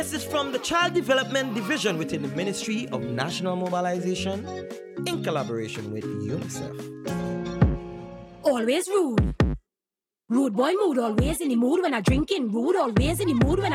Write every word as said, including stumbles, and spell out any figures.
This is from the Child Development Division within the Ministry of National Mobilization in collaboration with UNICEF. Always rude. Rude boy mood, always in the mood when I drinking. Rude, always in the mood when I